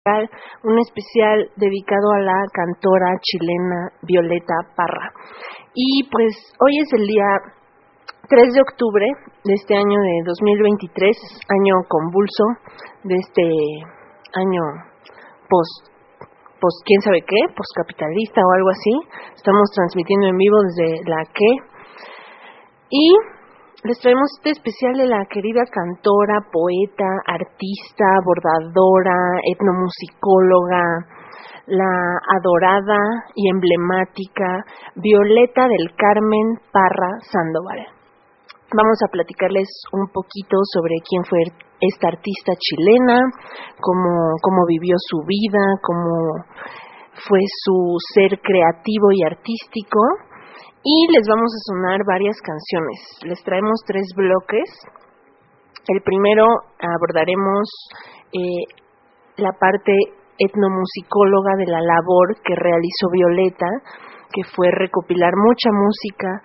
un especial dedicado a la cantora chilena Violeta Parra. Y pues hoy es el día 3 de octubre de este año de 2023, año convulso, de este año post quién sabe qué, postcapitalista o algo así. Estamos transmitiendo en vivo desde la y les traemos este especial de la querida cantora, poeta, artista, bordadora, etnomusicóloga, la adorada y emblemática Violeta del Carmen Parra Sandoval. Vamos a platicarles un poquito sobre quién fue esta artista chilena, cómo vivió su vida, cómo fue su ser creativo y artístico. Y les vamos a sonar varias canciones. Les traemos 3 bloques. El primero abordaremos la parte etnomusicóloga de la labor que realizó Violeta, que fue recopilar mucha música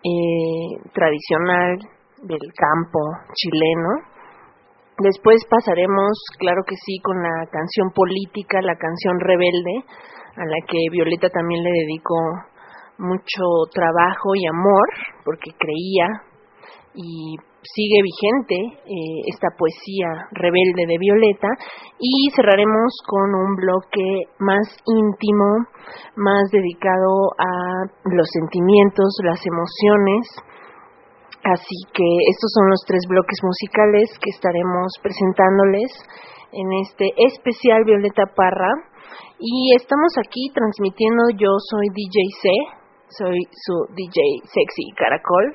tradicional del campo chileno. Después pasaremos, claro que sí, con la canción política, la canción rebelde, a la que Violeta también le dedicó mucho trabajo y amor, porque creía y sigue vigente esta poesía rebelde de Violeta. Y cerraremos con un bloque más íntimo, más dedicado a los sentimientos, las emociones. Así que estos son los 3 bloques musicales que estaremos presentándoles en este especial Violeta Parra. Y estamos aquí transmitiendo. Yo soy DJ C, soy su DJ Sexy Caracol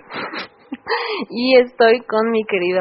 y estoy con mi querido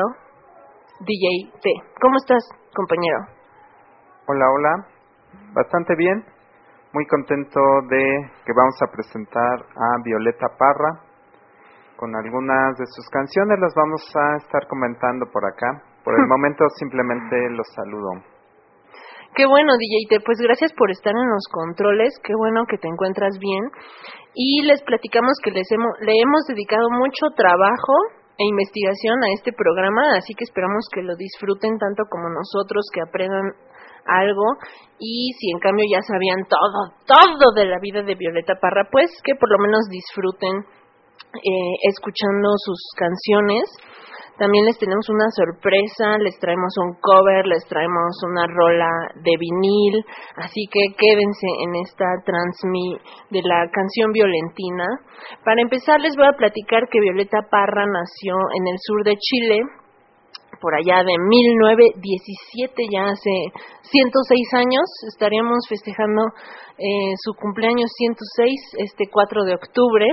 DJ T. ¿Cómo estás, compañero? Hola, bastante bien, muy contento de que vamos a presentar a Violeta Parra. Con algunas de sus canciones las vamos a estar comentando por acá. Por el momento simplemente los saludo. Qué bueno, DJ T, pues gracias por estar en los controles, qué bueno que te encuentras bien. Y les platicamos que le hemos dedicado mucho trabajo e investigación a este programa, así que esperamos que lo disfruten tanto como nosotros, que aprendan algo. Y si en cambio ya sabían todo de la vida de Violeta Parra, pues que por lo menos disfruten escuchando sus canciones. También les tenemos una sorpresa, les traemos un cover, les traemos una rola de vinil, así que quédense en esta transmi de la canción violentina. Para empezar les voy a platicar que Violeta Parra nació en el sur de Chile, por allá de 1917, ya hace 106 años, estaríamos festejando su cumpleaños 106, este 4 de octubre.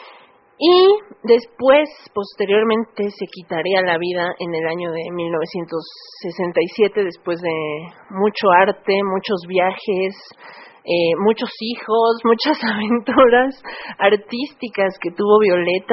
Y después, posteriormente, se quitaría la vida en el año de 1967, después de mucho arte, muchos viajes, muchos hijos, muchas aventuras artísticas que tuvo Violeta,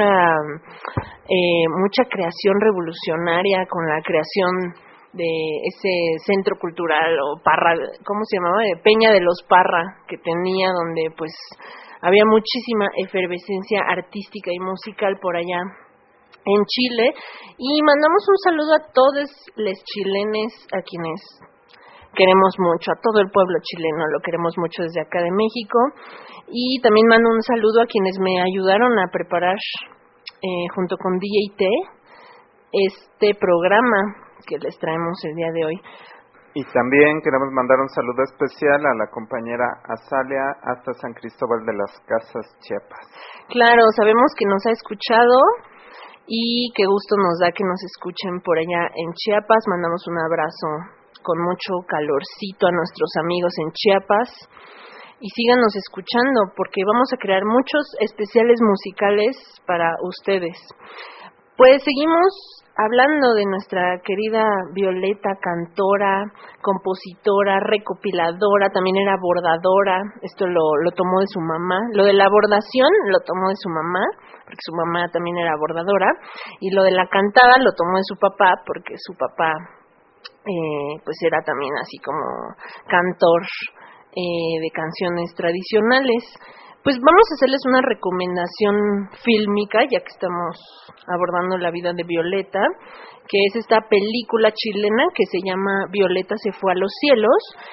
mucha creación revolucionaria con la creación de ese centro cultural o Parra, ¿cómo se llamaba? Peña de los Parra, que tenía, donde pues había muchísima efervescencia artística y musical por allá en Chile. Y mandamos un saludo a todos los chilenes, a quienes queremos mucho, a todo el pueblo chileno, lo queremos mucho desde acá de México. Y también mando un saludo a quienes me ayudaron a preparar, junto con DJ T, este programa que les traemos el día de hoy. Y también queremos mandar un saludo especial a la compañera Azalia hasta San Cristóbal de las Casas, Chiapas. Claro, sabemos que nos ha escuchado y qué gusto nos da que nos escuchen por allá en Chiapas. Mandamos un abrazo con mucho calorcito a nuestros amigos en Chiapas. Y síganos escuchando porque vamos a crear muchos especiales musicales para ustedes. Pues seguimos hablando de nuestra querida Violeta, cantora, compositora, recopiladora, también era bordadora. Esto lo tomó de su mamá. Lo de la bordación lo tomó de su mamá, porque su mamá también era bordadora. Y lo de la cantada lo tomó de su papá, porque su papá pues era también así como cantor de canciones tradicionales. Pues vamos a hacerles una recomendación fílmica, ya que estamos abordando la vida de Violeta, que es esta película chilena que se llama Violeta se fue a los cielos,